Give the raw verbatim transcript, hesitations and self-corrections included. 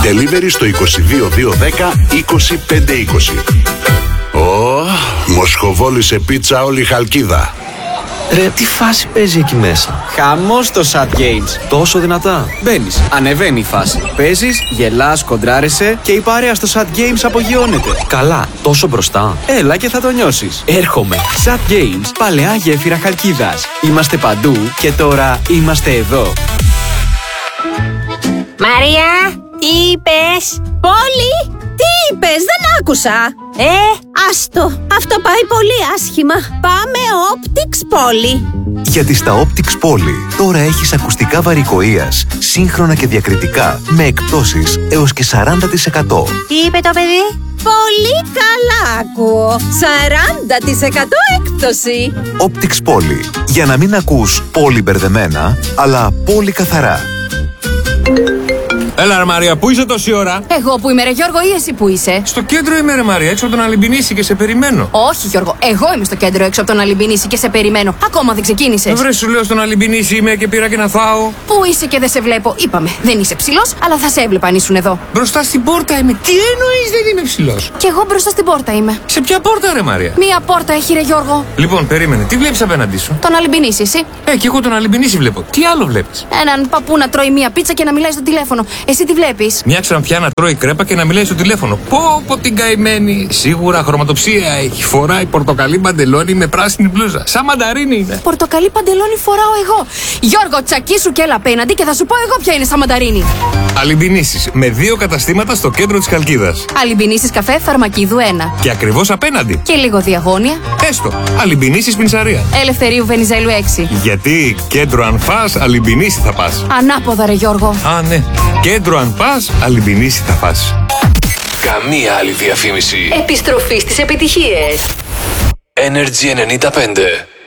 Delivery στο είκοσι δύο δύο δέκα είκοσι πέντε είκοσι. Ω, μοσχοβόλησε πίτσα όλη η Χαλκίδα. Ρε, τι φάση παίζει εκεί μέσα? Χαμός στο Sad Games. Τόσο δυνατά? Μπαίνεις, ανεβαίνει η φάση. Παίζεις, γελάς, κοντράρεσαι και η παρέα στο Sad Games απογειώνεται. Καλά, τόσο μπροστά? Έλα και θα το νιώσεις. Έρχομαι. Sad Games, παλαιά γέφυρα Χαλκίδας. Είμαστε παντού και τώρα είμαστε εδώ. Μαρία, τι είπες? Πόλη, τι είπες? Δεν άκουσα. Ε, Άστο, αυτό πάει πολύ άσχημα. Πάμε Optics Πόλη. Γιατί στα Optics Πόλη τώρα έχεις ακουστικά βαρικοείας, σύγχρονα και διακριτικά, με εκπτώσεις έως και σαράντα τοις εκατό. τι είπε το παιδί? Πολύ καλά ακούω. σαράντα τοις εκατό έκπτωση. Optics Πόλη. Για να μην ακούς πολύ μπερδεμένα, αλλά πολύ καθαρά. Έλα ρε Μαρία, πού είσαι τόση ώρα? Εγώ που είμαι ρε Γιώργο ή εσύ που είσαι? Στο κέντρο είμαι ρε Μαρία, έξω από τον Αλυμπινίση και σε περιμένω. Όχι Γιώργο, εγώ είμαι στο κέντρο έξω από τον Αλυμπινίση και σε περιμένω. Ακόμα δεν ξεκίνησες. Βρε, σου λέω στον Αλυμπινίση είμαι και πήρα και να φάω. Πού είσαι και δεν σε βλέπω? Είπαμε, δεν είσαι ψηλός, αλλά θα σε έβλεπα αν ήσουν εδώ. Μπροστά στην πόρτα είμαι. Τι εννοείς δεν είμαι ψηλός? Κι εγώ μπροστά στην πόρτα είμαι. Σε ποια πόρτα ρε Μαρία? Μία πόρτα έχει ρε Γιώργο. Λοιπόν, περίμενε, τι βλέπεις απέναντί σου? Τον Αλυμπινίση, εσύ. Ε, και εγώ τον Αλυμπινίση βλέπω. Τι άλλο βλέπεις? Έναν παππού να τρώει μία πίτσα και να μιλάει στο τηλέφωνο. Εσύ τι βλέπεις? Μια ξανθιά να τρώει κρέπα και να μιλάει στο τηλέφωνο. Πω πω την καημένη. Σίγουρα χρωματοψία έχει. Φοράει πορτοκαλί παντελόνι με πράσινη μπλούζα. Σαν μανταρίνι είναι. Πορτοκαλί παντελόνι φοράω εγώ. Γιώργο, τσακίσου και έλα απέναντι και θα σου πω εγώ ποια είναι σαν μανταρίνι. Αλυμπινίσεις με δύο καταστήματα στο κέντρο της Χαλκίδας. Αλυμπινίσεις καφέ Φαρμακίδου ένα. Και ακριβώς απέναντι. Και λίγο διαγώνια. Έστω. Αλυμπινίσεις Πινσαρία. Ελευθερίου Βενιζέλου έξι. Γιατί κέντρο αν φας, Αλυμπινίση θα πας. Ανάποδα ρε Γιώργο. Α, ναι. Κέντρο αν πας, Αλυμπινίση θα πας. Καμία άλλη διαφήμιση. Επιστροφή στις επιτυχίες. Energy ενενήντα πέντε.